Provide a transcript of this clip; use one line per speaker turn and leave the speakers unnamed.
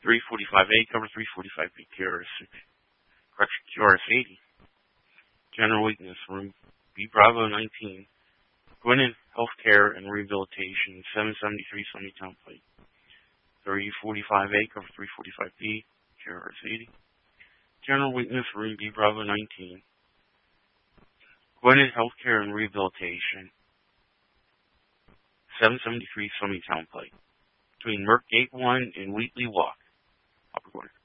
345A, cover 345B, QRS 80. General weakness, room B Bravo 19. Gwinnett Healthcare and Rehabilitation, 773 Summytown Pike. 345A, cover 345B, QRS 80. General weakness, room B Bravo 19. Gwinnett Healthcare and Rehabilitation, 773 Summytown Pike. Between Merck Gate 1 and Wheatley Walk. Upper Gwinnett.